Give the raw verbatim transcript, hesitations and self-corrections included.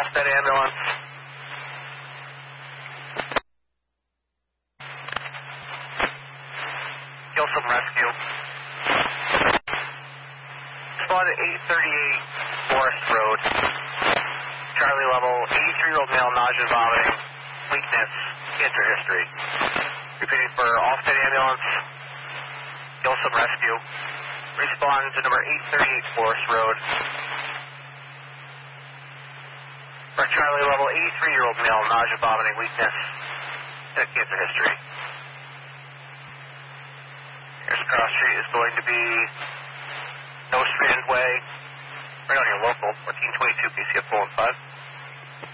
Allstate ambulance. Gilsum Rescue. Respond at eight thirty-eight Forest Road. Charlie level, eighty-three-year-old male, nausea, vomiting, weakness, cancer history. Repeating for Allstate ambulance, Gilsum Rescue. Respond to number eight thirty-eight Forest Road. For Charlie level, eighty-three-year-old male, nausea, vomiting, weakness, and cancer history. Here's cross street is going to be No Strand Way, right on your local, fourteen twenty-two P C F four one five.